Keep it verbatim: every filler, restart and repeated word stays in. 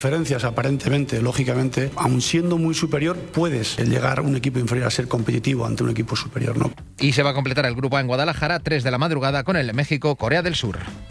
Diferencias aparentemente, lógicamente, aun siendo muy superior, puedes llegar un equipo inferior a ser competitivo ante un equipo superior, ¿no? Y se va a completar el grupo A en Guadalajara, tres de la madrugada, con el México-Corea del Sur.